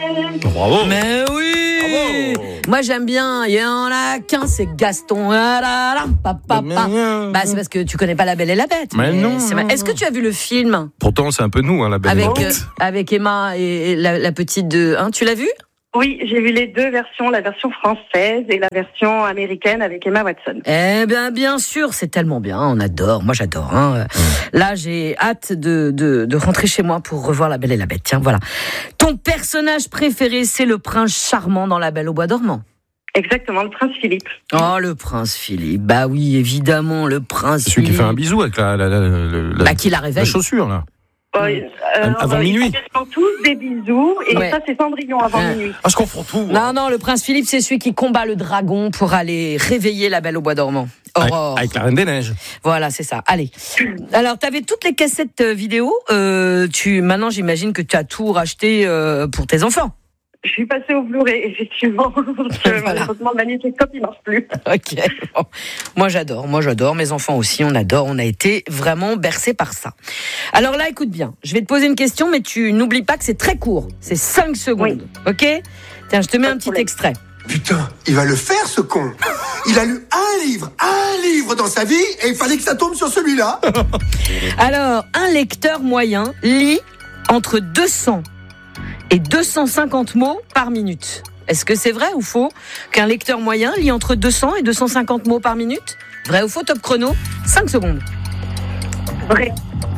Bravo. Mais oui. Bravo. Moi j'aime bien. Il y en a qu'un, c'est Gaston. Bah c'est parce que tu connais pas La Belle et la Bête. Mais non. Est-ce que tu as vu le film Pourtant, c'est un peu nous, La Belle et la Bête. avec Emma et la petite de. Tu l'as vu? Oui, j'ai vu les deux versions, la version française et la version américaine avec Emma Watson. Eh bien sûr, c'est tellement bien, on adore, moi j'adore. Là, j'ai hâte de rentrer chez moi pour revoir La Belle et la Bête. Tiens, voilà. Ton personnage préféré, c'est le prince charmant dans La Belle au bois dormant. Exactement, le prince Philippe. Oh, le prince Philippe. Bah oui, évidemment, le prince C'est celui Philippe. qui fait un bisou avec qui la réveille. La chaussure, là. Avant Ils minuit. font tous des bisous et Ouais. ça c'est Cendrillon avant minuit. Ah, je confonds tout. Non, le prince Philippe, c'est celui qui combat le dragon pour aller réveiller la Belle au bois dormant. Aurore. Avec la Reine des Neiges. Voilà, c'est ça. Allez. Alors, tu avais toutes les cassettes vidéo. Maintenant, j'imagine que tu as tout racheté pour tes enfants. Je suis passée au Blu-ray, effectivement. Malheureusement, le magnétoscope, il marche plus. Ok. Bon. Moi, j'adore. Mes enfants aussi, on adore. On a été vraiment bercés par ça. Alors là, écoute bien. Je vais te poser une question, mais tu n'oublies pas que c'est très court. C'est 5 secondes. Oui. Ok? Tiens, je te mets un petit extrait. Putain, il va le faire, ce con. Il a lu un livre dans sa vie, et il fallait que ça tombe sur celui-là. Alors, un lecteur moyen lit entre 200 et 250 mots par minute. Est-ce que c'est vrai ou faux qu'un lecteur moyen lit entre 200 et 250 mots par minute? Vrai ou faux? Top chrono, 5 secondes. Vrai.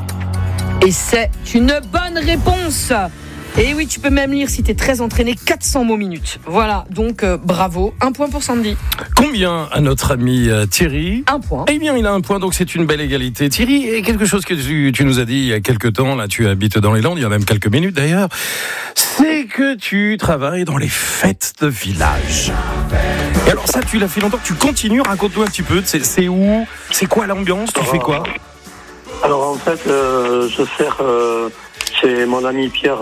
Et c'est une bonne réponse. Et oui, tu peux même lire, si t'es très entraîné, 400 mots minute. Voilà, donc bravo. 1 point pour Sandy. Combien à notre ami Thierry? 1 point. Eh bien, il a 1 point, donc c'est une belle égalité. Thierry, et quelque chose que tu nous as dit il y a quelques temps, là, tu habites dans les Landes, il y a même quelques minutes d'ailleurs, c'est que tu travailles dans les fêtes de village. Et alors ça, tu l'as fait longtemps, tu continues, raconte-nous un petit peu, c'est où? C'est quoi l'ambiance? Tu fais quoi? Alors en fait, je sers chez mon ami Pierre,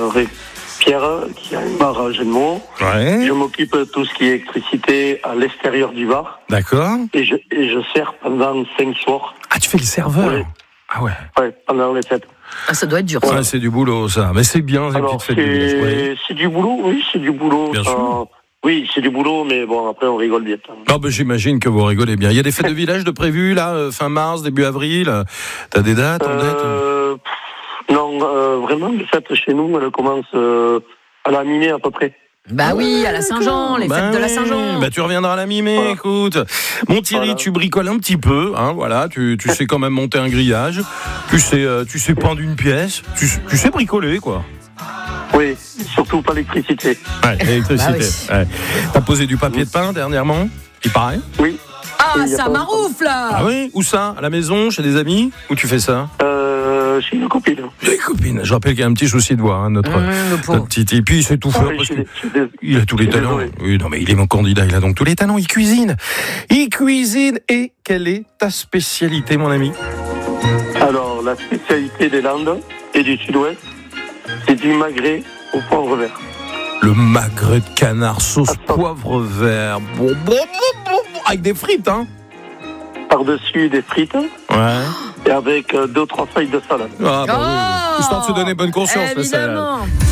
qui a une barre à Genmont. Ouais. Je m'occupe de tout ce qui est électricité à l'extérieur du bar. D'accord. Et je sers pendant 5 soirs. Ah, tu fais le serveur? Oui. Ah ouais. Ouais, pendant les fêtes. Ah, ça doit être dur. Ouais, Ça. c'est du boulot, ça. Mais c'est bien, ces Alors, petites fêtes de village. Ouais. c'est du boulot, oui, c'est du boulot. Bien sûr. Oui, c'est du boulot, mais bon, après, on rigole bien. Ah ben j'imagine que vous rigolez bien. Il y a des fêtes de village de prévues, là, fin mars, début avril. T'as des dates en tête? Non, vraiment, les fêtes chez nous, elles commencent à la mi-mai à peu près. Bah oui, à la Saint-Jean, les fêtes de la Saint-Jean. Bah tu reviendras à la mi-mai, Voilà. écoute. Mon Thierry, Voilà. tu bricoles un petit peu, hein, voilà, tu sais quand même monter un grillage, tu sais peindre une pièce, tu sais bricoler, quoi. Oui, surtout pas l'électricité. Ouais, l'électricité. Bah oui. Ouais. T'as posé du papier de peint dernièrement, il paraît? Oui. Ah, Oui, y a ça pas maroufle là. Ah oui? Où ça? À la maison, chez des amis? Où tu fais ça? Chez une copine. Des copines. Je rappelle qu'il y a un petit souci de voix, hein, notre Le pauvre. petit. Et puis il s'est tout fait. Oui, Parce je que suis dés- il a tous les je suis talents. désolé. Oui, non, mais il est mon candidat. Il a donc tous les talents. Il cuisine. Et quelle est ta spécialité, mon ami? Alors, la spécialité des Landes et du Sud-Ouest, c'est du magret au poivre vert. Le magret de canard sauce poivre vert. Bon, avec des frites, hein? Par-dessus des frites Ouais. et avec 2 ou 3 feuilles de salade. Ah, bah oui. Histoire de se donner bonne conscience, là, ça. Évidemment.